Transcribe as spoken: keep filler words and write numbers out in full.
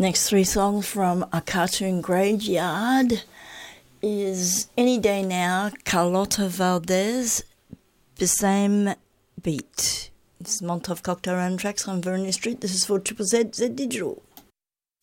Next three songs from A Cartoon Graveyard is Any Day Now, Carlotta Valdez, The Same Beat. This is Montov Cocktail Run Tracks on Vernon Street. This is for Triple Z, Z Digital.